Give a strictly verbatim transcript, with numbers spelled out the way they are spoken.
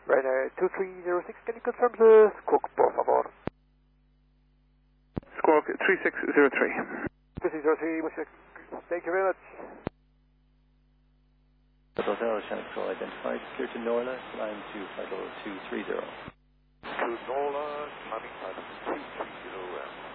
Ryanair two three zero six, can you confirm the squawk, por favor? Squawk three six zero three. three six zero three, monsieur. Thank you very much. Hotel Shannon Control identified. Clear to Norla, line to flight level two three zero. To Norla, climbing flight two three zero.